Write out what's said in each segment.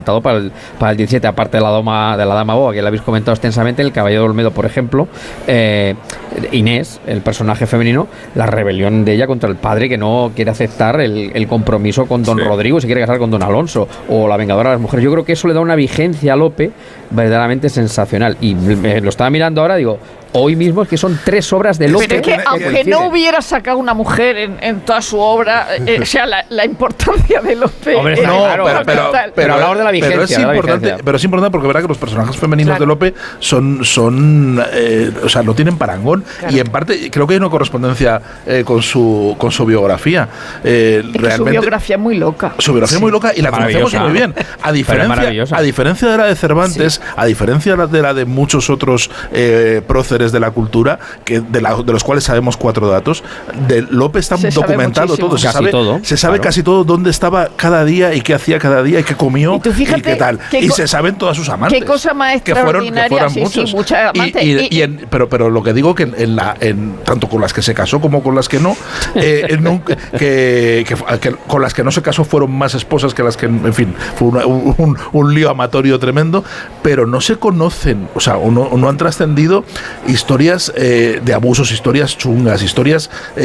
para el 17, aparte de la Dama Boba, que la habéis comentado extensamente, el Caballero de Olmedo, por ejemplo, Inés, el personaje femenino, la rebelión de ella contra el padre que no quiere aceptar el compromiso con don Rodrigo y se quiere casar con don Alonso, o la Vengadora de las Mujeres. Yo creo que eso le da una vigencia a Lope verdaderamente sensacional, y lo estaba mirando ahora, digo, hoy mismo es que son 3 obras de Lope. Pero es que aunque no hubiera sacado una mujer en toda su obra, o sea, la importancia de Lope. Hombre, pero hablamos de la vigencia. Pero es importante porque verá que los personajes femeninos de Lope son o sea, no tienen parangón. Claro. Y en parte creo que hay una correspondencia con su biografía. Realmente, su biografía es muy loca. Su biografía es muy loca y la conocemos muy bien. A diferencia de la de Cervantes, a diferencia de la de muchos otros próceres de la cultura, de los cuales sabemos 4 datos, de Lope está documentado todo. Se sabe casi todo dónde estaba cada día y qué hacía cada día y qué comió y qué tal. Y se saben todas sus amantes. Qué cosa más extraordinaria. Que fueron muchos. Muchas amantes. Pero lo que digo que tanto con las que se casó como con las que no, que con las que no se casó fueron más esposas que las que, en fin, fue un lío amatorio tremendo, pero no se conocen, o sea, no han trascendido historias de abusos, historias chungas, historias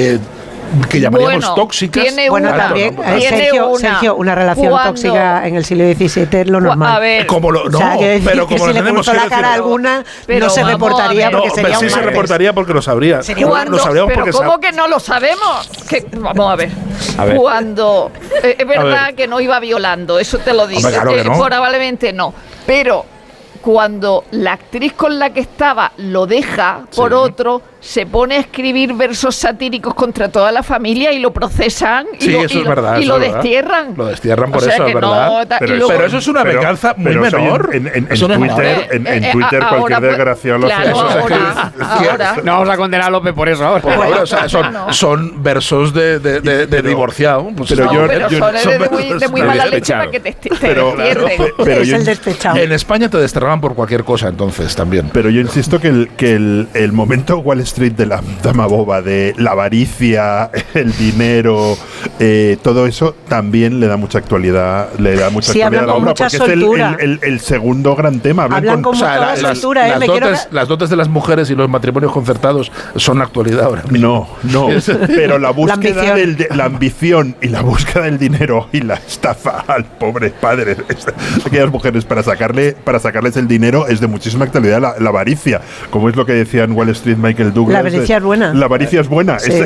que llamaríamos tóxicas. También, Sergio, una relación tóxica en el siglo XVII es lo normal. A ver, pero como si le puso la cara alguna, no se reportaría porque sería sí se reportaría porque lo sabría. Pero ¿cómo que no lo sabemos? Vamos a ver. Cuando es verdad que no iba violando, eso te lo digo. Claro que no. Probablemente no. Pero cuando la actriz con la que estaba lo deja por otro, se pone a escribir versos satíricos contra toda la familia y lo procesan y lo destierran. Lo destierran por eso, es verdad. Pero eso es una venganza muy menor. En Twitter cualquier desgraciado lo hace. Ahora. No vamos a condenar a Lope por eso ahora. O sea, son versos de divorciado. Pero son de muy mala leche para que te destierren. Es el despechado. En España te desterraban por cualquier cosa entonces también. Pero yo insisto que el momento Wall Street de la Dama Boba, de la avaricia, el dinero, todo eso también le da mucha actualidad, actualidad a la obra, porque soltura. Es el segundo gran tema. Hablan con mucha soltura. Las dotes de las mujeres y los matrimonios concertados son actualidad ahora mismo. No, pero la búsqueda la ambición y la búsqueda del dinero y la estafa al pobre padre, aquellas mujeres para sacarles el dinero, es de muchísima actualidad. La avaricia, como es lo que decía en Wall Street Michael Douglas. La avaricia es buena. La avaricia es buena. Sí,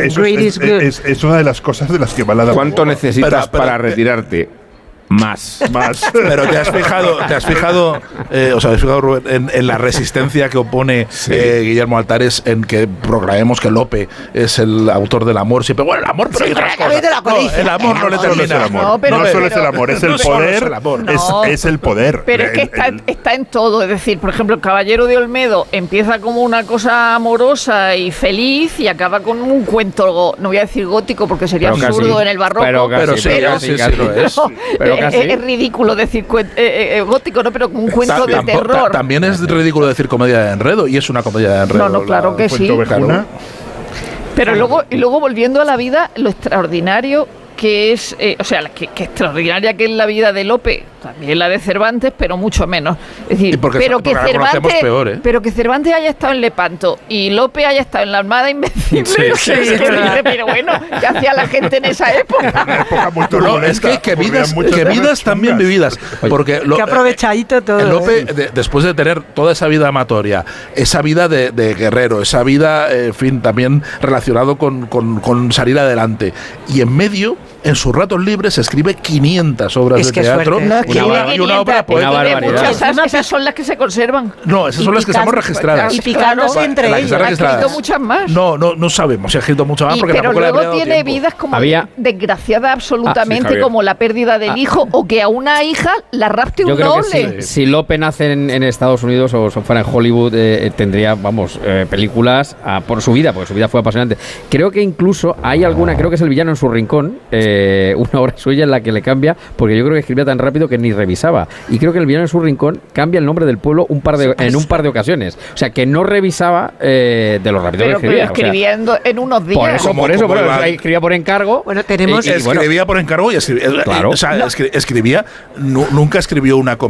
es una de las cosas de las que va la Dama. ¿Cuánto necesitas para retirarte? Más. Pero te has fijado, Rubén, en la resistencia que opone Guillermo Altares en que proclamemos que Lope es el autor del amor. Siempre, el amor, pero hay otras cosas. El amor no le termina. No solo es el amor, es el poder. Es el poder. Pero es que está en todo. Es decir, por ejemplo, el Caballero de Olmedo empieza como una cosa amorosa y feliz y acaba con un cuento, no voy a decir gótico porque sería absurdo en el barroco. Pero sí lo es. Es ridículo decir gótico, ¿no? Pero un cuento de terror. También es ridículo decir comedia de enredo, y es una comedia de enredo. No, claro que sí. Pero luego volviendo a la vida, lo extraordinario que es, que extraordinaria que es la vida de Lope, también la de Cervantes, pero mucho menos. Es decir, pero que Cervantes haya estado en Lepanto y Lope haya estado en la Armada Invencible. Pero bueno, ¿qué hacía la gente en esa época? Es que vidas también vividas. Porque que aprovechadito todo. Lope, después de tener toda esa vida amatoria, esa vida de guerrero, esa vida, en fin, también relacionado con salir adelante, y en medio, en sus ratos libres, escribe 500 obras de teatro y una obra poética. Esas son las que se conservan. No, esas son las que estamos registradas. Y picándose entre ellas. ¿Ha escrito muchas más? No sabemos si ha escrito muchas más, porque pero tampoco luego tiene vidas como desgraciadas absolutamente, como la pérdida del hijo, o que a una hija la rapte un noble. Si Lope nace en Estados Unidos o fuera en Hollywood, tendría, películas por su vida, porque su vida fue apasionante. Creo que incluso hay alguna, creo que es El villano en su rincón, una obra suya en la que le cambia, porque yo creo que escribía tan rápido que ni revisaba. Y creo que El villano en su rincón cambia el nombre del pueblo en un par de ocasiones. O sea, que no revisaba de lo rápido que escribía. Pero escribiendo en unos días. Por eso, escribía por encargo. Bueno, tenemos... escribía por encargo y escribía... Claro. Escribía... Nunca escribió una